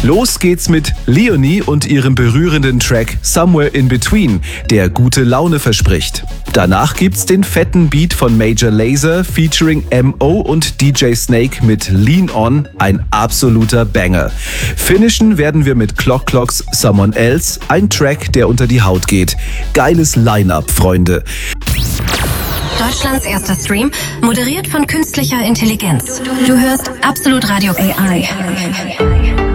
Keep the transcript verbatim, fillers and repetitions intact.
Los geht's mit Leonie und ihrem berührenden Track Somewhere in Between, der gute Laune verspricht. Danach gibt's den fetten Beat von Major Lazer featuring M O und D J Snake mit Lean On, ein absoluter Banger. Finishen werden wir mit Clock Clocks Someone Else, ein Track, der unter die Haut geht. Geiles Line-Up, Freunde. Deutschlands erster Stream, moderiert von künstlicher Intelligenz. Du hörst Absolut Radio A I.